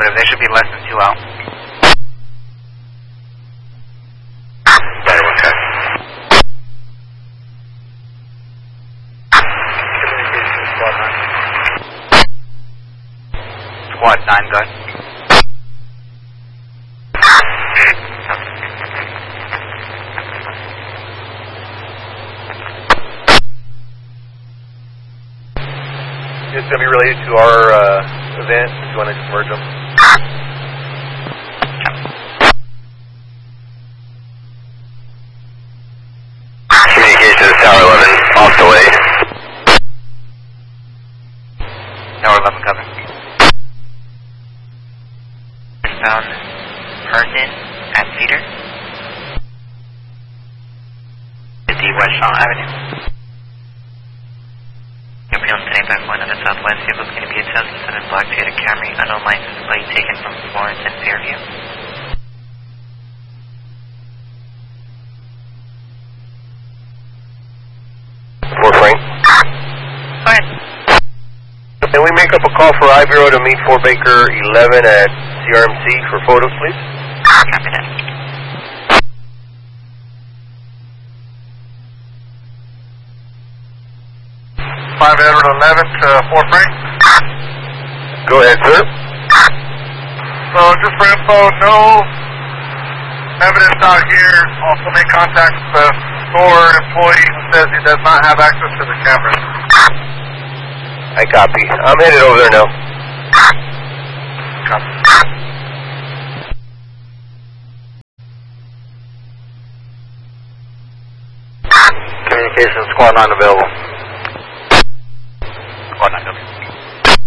Affirmative. They should be less than 2 out. Better one, cut. Squad 9, go ahead. It's going to be related to our event. If you want to just merge them. Communication to Tower 11, off the way. Tower 11, cover. Found Herndon at Cedar. 50 West Shaw Avenue. On the southwest, vehicle is going to be a 2007 Black Toyota Camry, unknown license plate taken from Florence and Fairview. Fort Frank. Go ahead. Can we make up a call for I-Bureau to meet Fort Baker 11 at CRMC for photos, please? Copy that. Edward 11 to Fort Frank. Go ahead, sir. So just for info, no evidence out here. Also make contact with the store employee who says he does not have access to the cameras. I copy. I'm headed over there now. Copy. Communications squad 9 available. Squad 9, go.